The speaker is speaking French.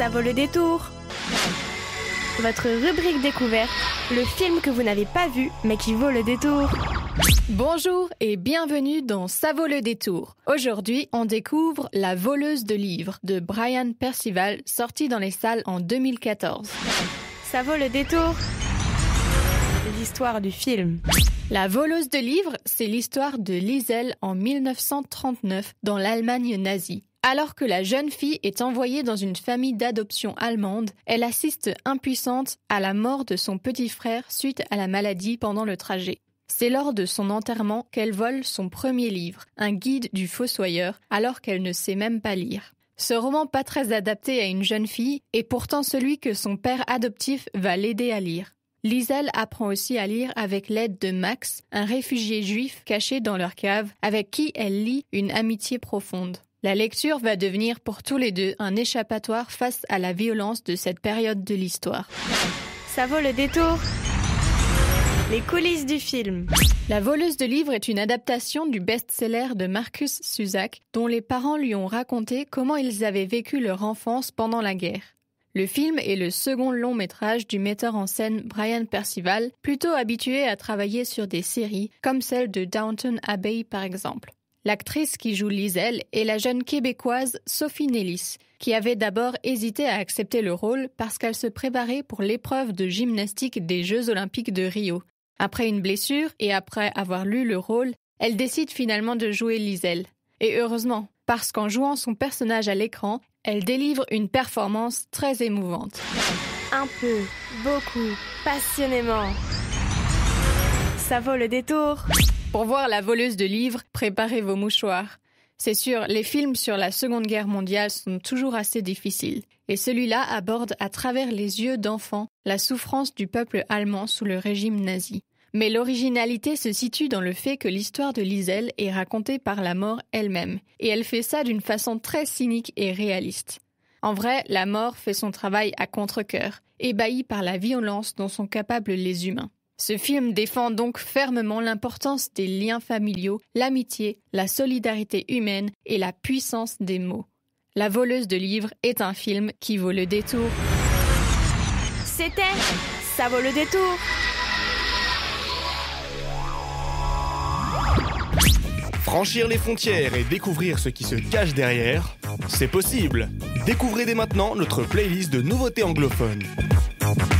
Ça vaut le détour. Votre rubrique découverte, le film que vous n'avez pas vu mais qui vaut le détour. Bonjour et bienvenue dans Ça vaut le détour. Aujourd'hui, on découvre La voleuse de livres de Brian Percival, sorti dans les salles en 2014. Ça vaut le détour. L'histoire du film. La voleuse de livres, c'est l'histoire de Liesel en 1939 dans l'Allemagne nazie. Alors que la jeune fille est envoyée dans une famille d'adoption allemande, elle assiste impuissante à la mort de son petit frère suite à la maladie pendant le trajet. C'est lors de son enterrement qu'elle vole son premier livre, un guide du fossoyeur, alors qu'elle ne sait même pas lire. Ce roman pas très adapté à une jeune fille est pourtant celui que son père adoptif va l'aider à lire. Liesel apprend aussi à lire avec l'aide de Max, un réfugié juif caché dans leur cave, avec qui elle lie une amitié profonde. La lecture va devenir pour tous les deux un échappatoire face à la violence de cette période de l'histoire. Ça vaut le détour. Les coulisses du film. La voleuse de livres est une adaptation du best-seller de Markus Zusak, dont les parents lui ont raconté comment ils avaient vécu leur enfance pendant la guerre. Le film est le second long métrage du metteur en scène Brian Percival, plutôt habitué à travailler sur des séries, comme celle de Downton Abbey par exemple. L'actrice qui joue Liesel est la jeune québécoise Sophie Nélis, qui avait d'abord hésité à accepter le rôle parce qu'elle se préparait pour l'épreuve de gymnastique des Jeux Olympiques de Rio. Après une blessure et après avoir lu le rôle, elle décide finalement de jouer Liesel. Et heureusement, parce qu'en jouant son personnage à l'écran, elle délivre une performance très émouvante. Un peu, beaucoup, passionnément. Ça vaut le détour. Pour voir La voleuse de livres, préparez vos mouchoirs. C'est sûr, les films sur la Seconde Guerre mondiale sont toujours assez difficiles. Et celui-là aborde à travers les yeux d'enfants la souffrance du peuple allemand sous le régime nazi. Mais l'originalité se situe dans le fait que l'histoire de Liesel est racontée par la mort elle-même. Et elle fait ça d'une façon très cynique et réaliste. En vrai, la mort fait son travail à contre-cœur, ébahie par la violence dont sont capables les humains. Ce film défend donc fermement l'importance des liens familiaux, l'amitié, la solidarité humaine et la puissance des mots. La voleuse de livres est un film qui vaut le détour. C'était Ça vaut le détour. Franchir les frontières et découvrir ce qui se cache derrière, c'est possible. Découvrez dès maintenant notre playlist de nouveautés anglophones.